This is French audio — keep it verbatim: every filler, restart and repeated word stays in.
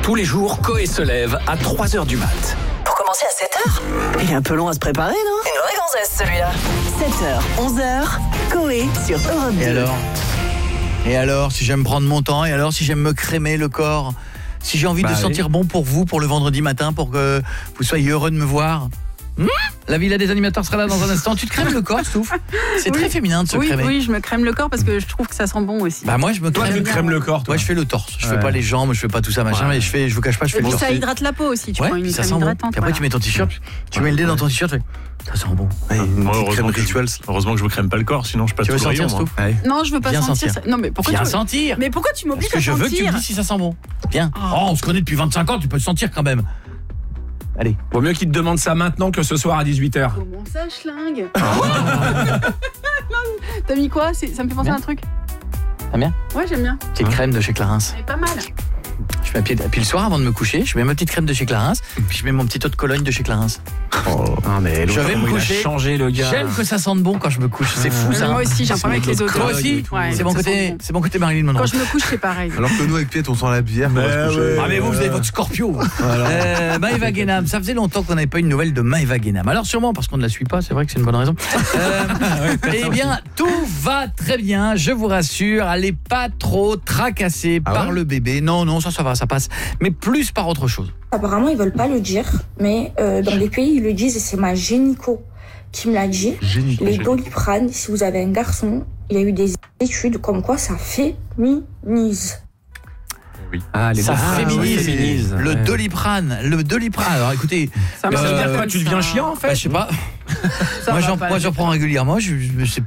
Tous les jours, Coé se lève à trois heures du mat. Pour commencer à sept heures? Il est un peu long à se préparer, non? Une vraie gonzesse, celui-là. sept heures, onze heures, Coé sur Europe deux. Et alors Et alors, si j'aime prendre mon temps, et alors si j'aime me crémer le corps, si j'ai envie bah de oui. sentir bon pour vous, pour le vendredi matin, pour que vous soyez heureux de me voir. Mmh, la Villa des animateurs sera là dans un instant. Tu te crèmes le corps, Stouff? C'est oui. très féminin de se oui, crémer. Oui, je me crème le corps parce que je trouve que ça sent bon aussi. Bah moi je me toi, crème, tu te crèmes le corps. Toi. Moi je fais le torse. Je ouais. fais pas les jambes, je fais pas tout ça machin, ouais. mais je fais, je vous cache pas, je fais et le puis torse. ça hydrate la peau aussi. Tu ouais, prends une ça crème sent bon. hydratante. Puis après voilà. tu mets ton t-shirt, tu ouais. mets le dé dans ton t-shirt. Ça sent bon. Ouais, une petite crème rituelle. Heureusement que je me crème pas le corps, sinon je passe tout le rayon. Non, je veux pas sentir. Non mais pourquoi tu sentir? Mais pourquoi tu m'obliges à sentir? Parce que je veux que tu me dises si ça sent bon. Viens. Oh, on se connaît depuis vingt-cinq ans, tu peux le sentir quand même. Allez. Vaut mieux qu'il te demande ça maintenant que ce soir à dix-huit heures. Comment ça, schlingue? T'as mis quoi? Ça me fait penser à un truc. T'aimes bien? Ouais, j'aime bien. Petite crème de chez Clarins. C'est pas mal. Je mets un pied, puis le soir avant de me coucher, je mets ma petite crème de chez Clarins, puis je mets mon petit eau de Cologne de chez Clarins. Oh, ah mais je vais me coucher. Changer le gars. J'aime que ça sente bon quand je me couche. C'est fou ça. Moi aussi, j'ai un problème avec les odeurs. Toi aussi. Ouais, c'est mon côté, bon. c'est mon côté Marilyn Monroe. Quand je me couche, c'est pareil. Alors que nous avec Piet, on sent la bière. Mais ouais, ah mais vous, vous avez votre Scorpio. Voilà. Euh, Maëva Guénam, ça faisait longtemps qu'on n'avait pas une nouvelle de Maëva Guénam. Alors sûrement parce qu'on ne la suit pas, c'est vrai que c'est une bonne raison. Euh, eh bien, tout va très bien, je vous rassure. Elle n'est pas trop tracassée ah par ouais le bébé. Non, non, ça, ça va, ça passe. Mais plus par autre chose. Apparemment, ils veulent pas le dire, mais euh, dans les pays, ils le disent et c'est ma gynéco qui me l'a dit. Génico, les Doliprane, si vous avez un garçon, il y a eu des études comme quoi ça féminise. Oui. Ah, les ça ah, féminise. Ouais, féminise. Le ouais. Doliprane, le Doliprane. Alors écoutez, ça veut euh, dire quoi? Tu deviens chiant en fait? Bah, je sais pas. moi j'en moi j'en prends régulièrement, je, je, c'est